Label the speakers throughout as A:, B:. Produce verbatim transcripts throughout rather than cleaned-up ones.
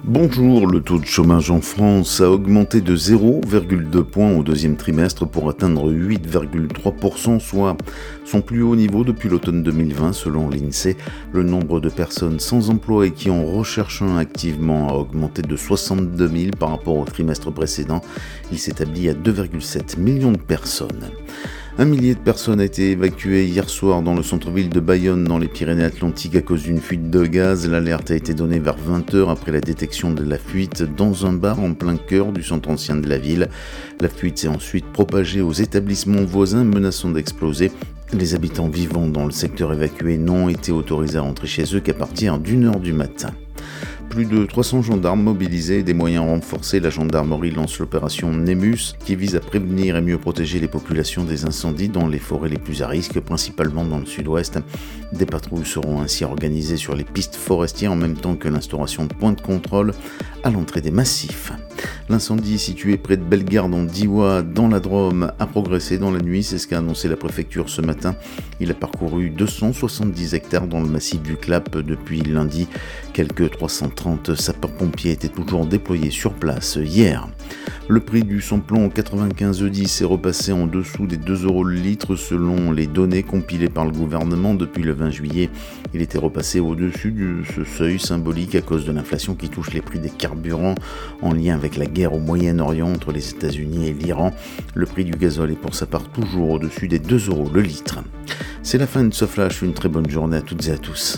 A: Bonjour, le taux de chômage en France a augmenté de zéro virgule deux points au deuxième trimestre pour atteindre huit virgule trois pour cent, soit son plus haut niveau depuis l'automne deux mille vingt selon l'INSEE. Le nombre de personnes sans emploi et qui en recherchent un activement a augmenté de soixante-deux mille par rapport au trimestre précédent. Il s'établit à deux virgule sept millions de personnes. Un millier de personnes a été évacuées hier soir dans le centre-ville de Bayonne, dans les Pyrénées-Atlantiques, à cause d'une fuite de gaz. L'alerte a été donnée vers vingt heures après la détection de la fuite dans un bar en plein cœur du centre ancien de la ville. La fuite s'est ensuite propagée aux établissements voisins, menaçant d'exploser. Les habitants vivant dans le secteur évacué n'ont été autorisés à rentrer chez eux qu'à partir d'une heure du matin. Plus de trois cents gendarmes mobilisés et des moyens renforcés, la gendarmerie lance l'opération Nemus qui vise à prévenir et mieux protéger les populations des incendies dans les forêts les plus à risque, principalement dans le sud-ouest. Des patrouilles seront ainsi organisées sur les pistes forestières en même temps que l'instauration de points de contrôle à l'entrée des massifs. L'incendie situé près de Bellegarde en Diois dans la Drôme a progressé dans la nuit, c'est ce qu'a annoncé la préfecture ce matin. Il a parcouru deux cent soixante-dix hectares dans le massif du Clap depuis lundi. Quelques trois cent trente sapeurs-pompiers étaient toujours déployés sur place hier. Le prix du samplon quatre-vingt-quinze E dix est repassé en dessous des deux euros le litre selon les données compilées par le gouvernement depuis le vingt juillet. Il était repassé au-dessus de ce seuil symbolique à cause de l'inflation qui touche les prix des carburants en lien avec la guerre au Moyen-Orient entre les États-Unis et l'Iran. Le prix du gazole est pour sa part toujours au-dessus des deux euros le litre. C'est la fin de ce flash, une très bonne journée à toutes et à tous.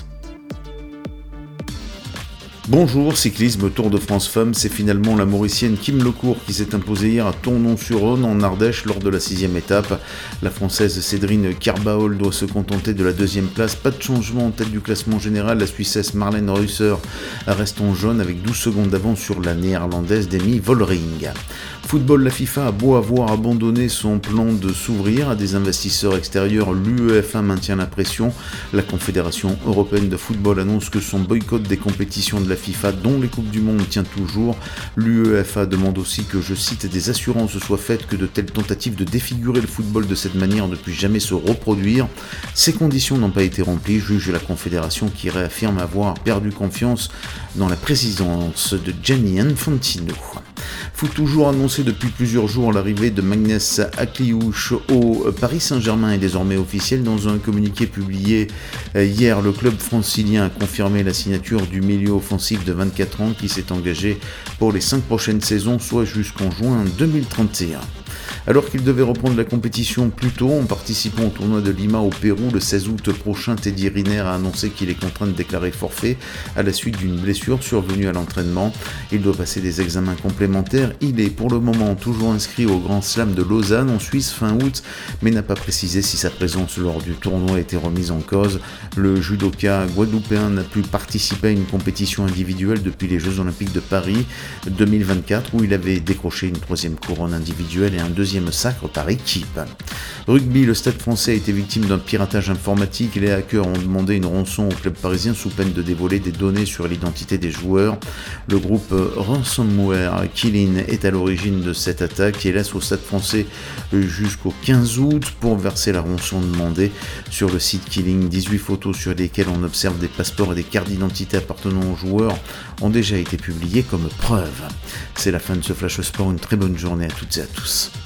A: Bonjour, cyclisme Tour de France Femmes, c'est finalement la Mauricienne Kim Lecourt qui s'est imposée hier à Tournon-sur-Rhône en Ardèche lors de la sixième étape. La Française Cédrine Carbaol doit se contenter de la deuxième place. Pas de changement en tête du classement général, la Suissesse Marlène Reusser reste en jaune avec douze secondes d'avance sur la Néerlandaise Demi Vollering. Football, la FIFA a beau avoir abandonné son plan de s'ouvrir à des investisseurs extérieurs, l'UEFA maintient la pression. La Confédération européenne de football annonce que son boycott des compétitions de la FIFA, dont les Coupes du Monde, tient toujours. L'UEFA demande aussi que, je cite, des assurances soient faites que de telles tentatives de défigurer le football de cette manière ne puissent jamais se reproduire. Ces conditions n'ont pas été remplies, juge la Confédération qui réaffirme avoir perdu confiance dans la présidence de Gianni Infantino. Faut toujours annoncer depuis plusieurs jours l'arrivée de Magnès Akliouche au Paris Saint-Germain est désormais officiel. Dans un communiqué publié hier, le club francilien a confirmé la signature du milieu offensif de vingt-quatre ans qui s'est engagé pour les cinq prochaines saisons, soit jusqu'en juin deux mille trente et un. Alors qu'il devait reprendre la compétition plus tôt en participant au tournoi de Lima au Pérou le seize août prochain, Teddy Riner a annoncé qu'il est contraint de déclarer forfait à la suite d'une blessure survenue à l'entraînement. Il doit passer des examens complémentaires. Il est pour le moment toujours inscrit au Grand Slam de Lausanne en Suisse fin août, mais n'a pas précisé si sa présence lors du tournoi a été remise en cause. Le judoka guadeloupéen n'a plus participé à une compétition individuelle depuis les Jeux Olympiques de Paris deux mille vingt-quatre où il avait décroché une troisième couronne individuelle et un deuxième sacre par équipe. Rugby, le Stade français a été victime d'un piratage informatique. Les hackers ont demandé une rançon au club parisien sous peine de dévoiler des données sur l'identité des joueurs. Le groupe Ransomware Killing est à l'origine de cette attaque et laisse au Stade français jusqu'au quinze août pour verser la rançon demandée. Sur le site Killing, dix-huit photos sur lesquelles on observe des passeports et des cartes d'identité appartenant aux joueurs ont déjà été publiées comme preuve. C'est la fin de ce Flash Sport, une très bonne journée à toutes et à tous.